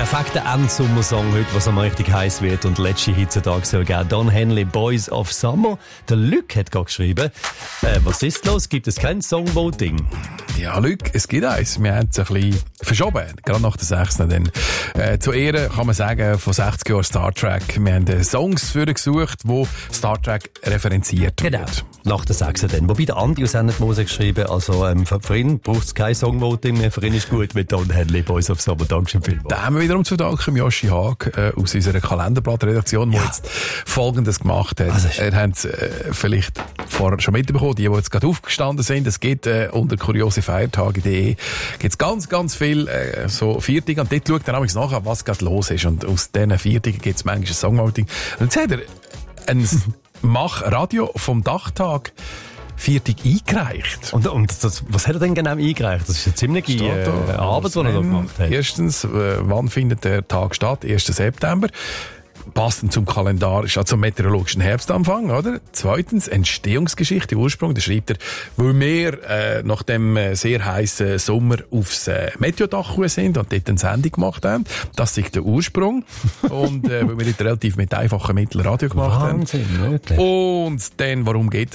perfekter Endsommersong heute, was am richtig heiß wird und letzte heutzutage soll geben. Don Henley, Boys of Summer. Der Luc hat gerade geschrieben, was ist los? Gibt es kein Songvoting? Ja, Luc, es gibt eins. Wir haben es ein bisschen verschoben, gerade nach der 6. Denn, zu Ehren kann man sagen, von 60 Jahren Star Trek. Wir haben Songs für gesucht, wo Star Trek referenziert wird. Genau. Nach der 6. dann. Wobei der Andi aus Ennetmose geschrieben, also für ihn braucht es kein Songvoting mehr. Für ihn ist gut mit Don Henley, Boys of Summer. Dankeschön vielmals. Da haben wir wiederum zu danken, Joshi Haag aus unserer Kalenderblatt-Redaktion, der jetzt Folgendes gemacht hat. Also, er hat es vielleicht vorher schon mitbekommen, die jetzt gerade aufgestanden sind. Es gibt unter kuriosefeiertage.de gibt's ganz viel so Viertage und dort schaut er nämlich nachher, was gerade los ist. Und aus diesen Viertagen gibt es manchmal ein Songvoting. Und jetzt hat er ein Mach-Radio vom Dachtag Viertag eingereicht. Und was hat er denn genau eingereicht? Das ist eine ziemliche Arbeit, die er da gemacht hat. Erstens, wann findet der Tag statt? 1. September. Passend zum kalendarischen, zum meteorologischen Herbstanfang, oder? Zweitens, Entstehungsgeschichte, Ursprung. Da schreibt er, weil wir nach dem sehr heißen Sommer aufs Meteodach sind und dort eine Sendung gemacht haben. Das ist der Ursprung. Und weil wir dort relativ mit einfachen Mitteln Radio gemacht Wahnsinn, haben. Wirklich. Und dann, warum geht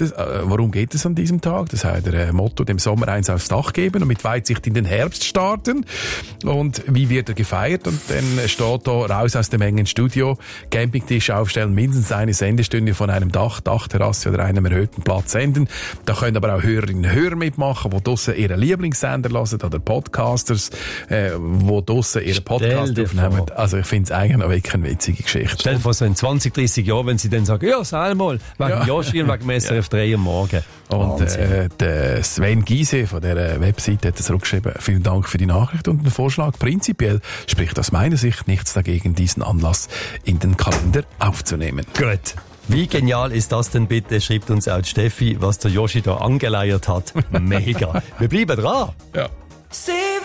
es an diesem Tag? Das hat er Motto, dem Sommer eins aufs Dach geben und mit Weitsicht in den Herbst starten. Und wie wird er gefeiert? Und dann steht da raus aus dem engen Studio, Campingtisch aufstellen, mindestens eine Sendestunde von einem Dachterrasse oder einem erhöhten Platz senden. Da können aber auch Hörerinnen und Hörer mitmachen, die draussen ihren Lieblingssender hören oder Podcasters, die draussen ihren Podcast aufnehmen. Also ich finde es eigentlich noch wirklich eine witzige Geschichte. Stell dir vor, so in 20, 30 Jahren, wenn sie dann sagen, ja, sag mal, wegen Joshi und wegen dem SRF 3 am Morgen. Und der Sven Giese von dieser Webseite hat zurückgeschrieben, vielen Dank für die Nachricht und den Vorschlag. Prinzipiell spricht aus meiner Sicht nichts dagegen, diesen Anlass in den Kalender aufzunehmen. Gut. Wie genial ist das denn bitte, schreibt uns auch Steffi, was der Joshi da angeleiert hat. Mega. Wir bleiben dran. Ja.